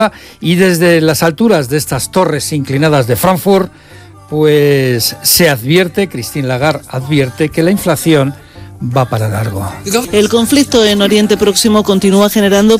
Y desde las alturas de estas torres inclinadas de Frankfurt, pues se advierte, Christine Lagarde advierte que la inflación va para largo. El conflicto en Oriente Próximo continúa generando